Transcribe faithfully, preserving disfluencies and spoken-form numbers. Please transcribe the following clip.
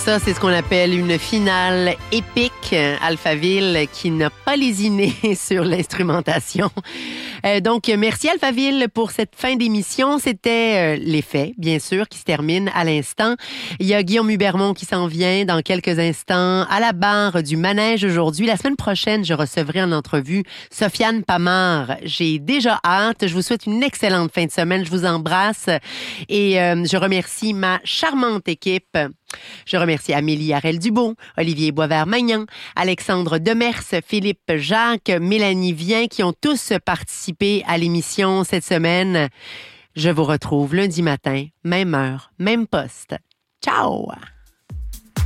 Ça, c'est ce qu'on appelle une finale épique. Alphaville qui n'a pas lésiné sur l'instrumentation. Euh, donc, merci Alphaville pour cette fin d'émission. C'était euh, les faits, bien sûr, qui se terminent à l'instant. Il y a Guillaume Hubermont qui s'en vient dans quelques instants à la barre du manège aujourd'hui. La semaine prochaine, je recevrai en entrevue Sofiane Pamard. J'ai déjà hâte. Je vous souhaite une excellente fin de semaine. Je vous embrasse et euh, je remercie ma charmante équipe. Je remercie Amélie Harel-Dubois, Olivier Boisvert-Magnan, Alexandre Demers, Philippe Jacques, Mélanie Vien qui ont tous participé à l'émission cette semaine. Je vous retrouve lundi matin, même heure, même poste. Ciao!